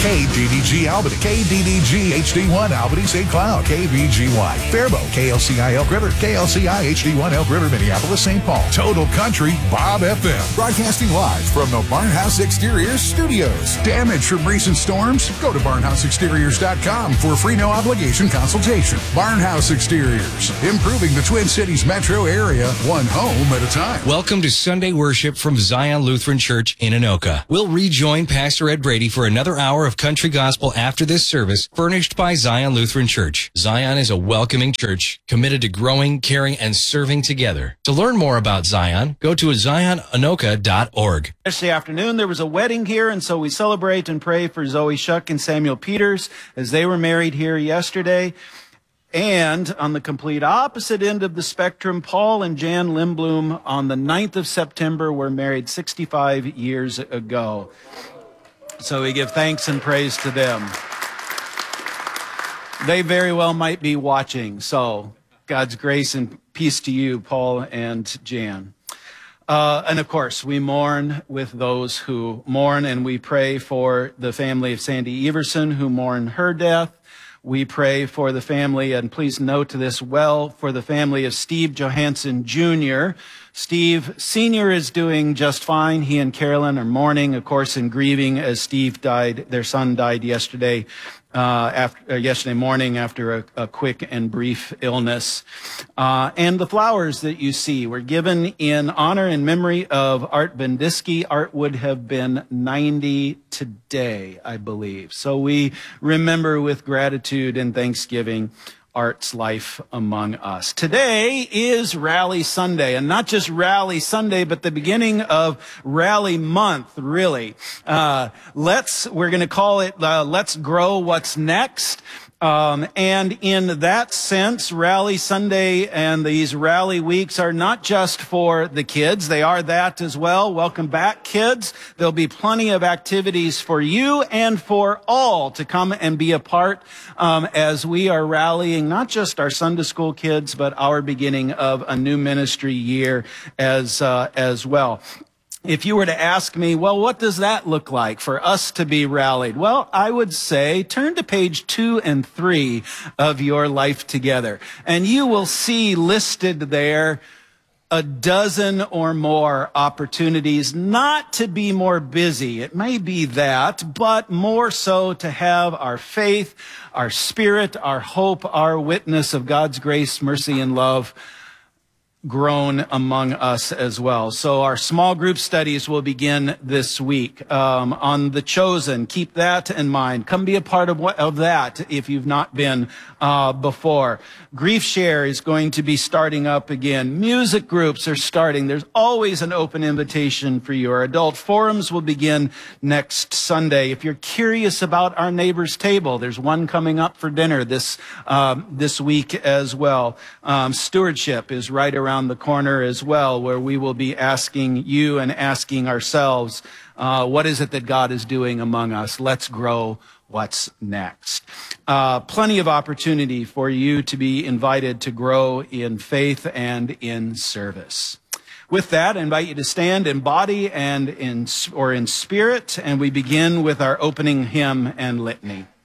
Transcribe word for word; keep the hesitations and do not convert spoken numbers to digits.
K D D G Albany, K D D G H D one Albany Saint Cloud, K V G Y Faribault, K L C I Elk River, K L C I H D one Elk River, Minneapolis, Saint Paul. Total Country Bob F M. Broadcasting live from the Barnhouse Exteriors studios. Damage from recent storms? Go to barnhouse exteriors dot com for a free no obligation consultation. Barnhouse Exteriors, improving the Twin Cities metro area, one home at a time. Welcome to Sunday worship from Zion Lutheran Church in Anoka. We'll rejoin Pastor Ed Brady for another hour of country gospel after this service, furnished by Zion Lutheran Church. Zion is a welcoming church committed to growing, caring, and serving together. To learn more about Zion, go to zion anoka dot org. Yesterday afternoon, there was a wedding here, and so we celebrate and pray for Zoe Shuck and Samuel Peters as they were married here yesterday. And on the complete opposite end of the spectrum, Paul and Jan Lindblom on the ninth of September were married sixty-five years ago. So we give thanks and praise to them. They very well might be watching. So God's grace and peace to you, Paul and Jan. Uh, and of course, we mourn with those who mourn, and we pray for the family of Sandy Everson who mourn her death. We pray for the family, and please note this well, for the family of Steve Johansson Junior Steve Senior is doing just fine. He and Carolyn are mourning, of course, and grieving as Steve died. Their son died yesterday, uh, after, uh, yesterday morning after a, a quick and brief illness. Uh, and the flowers that you see were given in honor and memory of Art Bendisky. Art would have been ninety today, I believe. So we remember with gratitude and thanksgiving Art's life among us. Today is Rally Sunday, and not just Rally Sunday, but the beginning of Rally Month, really. Uh, let's, we're going to call it, uh, Let's Grow What's Next. Um, and in that sense, Rally Sunday and these rally weeks are not just for the kids. They are that as well. Welcome back, kids. There'll be plenty of activities for you and for all to come and be a part um, as we are rallying not just our Sunday school kids, but our beginning of a new ministry year as uh, as well. If you were to ask me, well, what does that look like for us to be rallied? Well, I would say turn to page two and three of your Life Together, and you will see listed there a dozen or more opportunities not to be more busy. It may be that, but more so to have our faith, our spirit, our hope, our witness of God's grace, mercy, and love grown among us as well. So our small group studies will begin this week um, on The Chosen. Keep that in mind. Come be a part of what, of that if you've not been uh, before. Grief Share is going to be starting up again. Music groups are starting. There's always an open invitation for you. Our adult forums will begin next Sunday. If you're curious about our neighbor's table, there's one coming up for dinner this um, this week as well. Um, stewardship is right around around the corner as well, where we will be asking you and asking ourselves, uh, what is it that God is doing among us? Let's grow what's next. Uh, plenty of opportunity for you to be invited to grow in faith and in service. With that, I invite you to stand in body and in, or in spirit, and we begin with our opening hymn and litany.